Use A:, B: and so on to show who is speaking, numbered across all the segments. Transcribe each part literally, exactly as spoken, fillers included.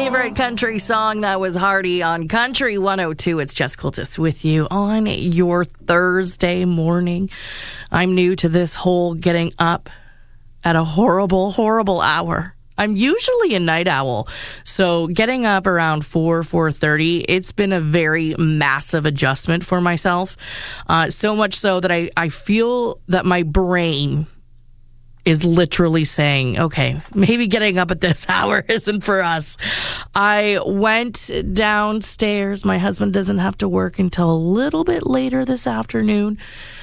A: favorite country song. That was Hardy on Country one oh two. It's Jess Cultis with you on your Thursday morning. I'm new to this whole getting up at a horrible, horrible hour. I'm usually a night owl, so getting up around four, four thirty, it's been a very massive adjustment for myself. Uh, so much so that I, I feel that my brain is literally saying, okay, maybe getting up at this hour isn't for us. I went downstairs. My husband doesn't have to work until a little bit later this afternoon.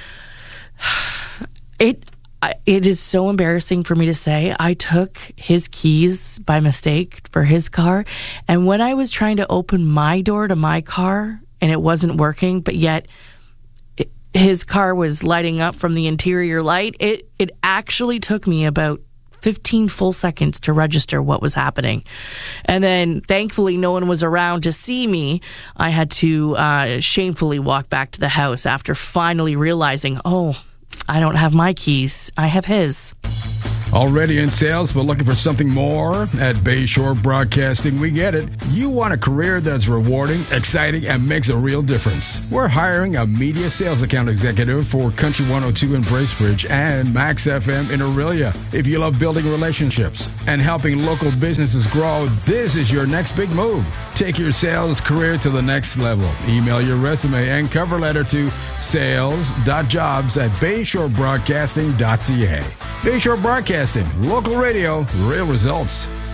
A: It it is so embarrassing for me to say. I took his keys by mistake for his car, and when I was trying to open my door to my car, and it wasn't working, but yet his car was lighting up from the interior light, it it actually took me about fifteen full seconds to register what was happening. And then thankfully no one was around to see me. I had to uh, shamefully walk back to the house after finally realizing, oh, I don't have my keys. I have his.
B: Already in sales, but looking for something more? At Bayshore Broadcasting, we get it. You want a career that's rewarding, exciting, and makes a real difference. We're hiring a media sales account executive for Country one oh two in Bracebridge and Max F M in Aurelia. If you love building relationships and helping local businesses grow, this is your next big move. Take your sales career to the next level. Email your resume and cover letter to sales dot jobs at bayshore broadcasting dot c a. Bayshore Broadcasting, local radio, real results.